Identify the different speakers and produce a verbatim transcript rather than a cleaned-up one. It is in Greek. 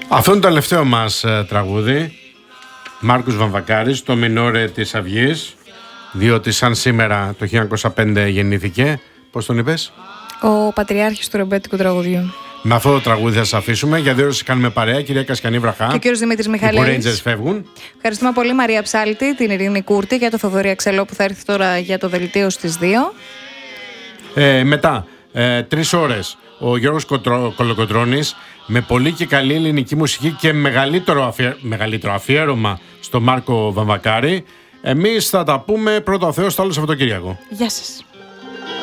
Speaker 1: Αυτό είναι το τελευταίο μας ε, τραγούδι. Μάρκος Βαμβακάρης, το Μινόρε της Αυγής. Διότι σαν σήμερα το χίλια εννιακόσια πέντε γεννήθηκε. Πώς τον είπες?
Speaker 2: Ο πατριάρχης του ρεμπέτικου τραγουδιού.
Speaker 1: Με αυτό το τραγούδι θα σας αφήσουμε. Για δύο ώρες κάνουμε παρέα. Κυρία Κασιανή Βραχά.
Speaker 2: Και ο κύριος Δημήτρης Μιχαλέης.
Speaker 1: Οι Rangers φεύγουν.
Speaker 2: Ευχαριστούμε πολύ Μαρία Ψάλτη, την Ειρήνη Κούρτη και το Θοδωρή Αξελό που θα έρθει τώρα για το δελτίο στις δύο.
Speaker 1: Ε, μετά, ε, τρεις ώρες, ο Γιώργος Κοτρο, Κολοκοτρώνης με πολύ και καλή ελληνική μουσική και μεγαλύτερο, αφιέ, μεγαλύτερο αφιέρωμα στο Μάρκο Βαμβακάρη. Εμείς θα τα πούμε πρώτα ο Θεός το άλλο Σαββατοκύριακο.
Speaker 2: Γεια σας.